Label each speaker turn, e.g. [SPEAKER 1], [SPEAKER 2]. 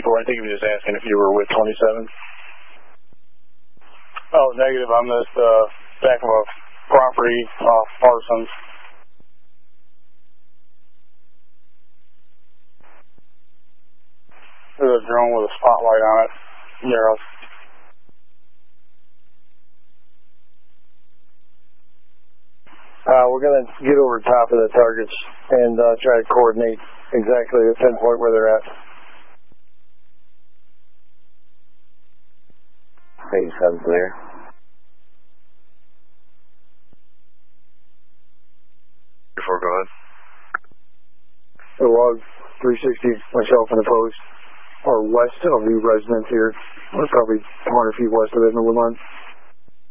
[SPEAKER 1] I think he was just asking if you were with 27.
[SPEAKER 2] Oh, negative. I'm just back of a property off Parsons. There's a drone with a spotlight on it near us.
[SPEAKER 3] We're going to get over top of the targets and try to coordinate exactly the pinpoint where they're at.
[SPEAKER 4] 87 clear.
[SPEAKER 1] Before, go ahead.
[SPEAKER 3] The log 360, myself in the post, or west of the residence here. We're probably 200 feet west of it in the woodline.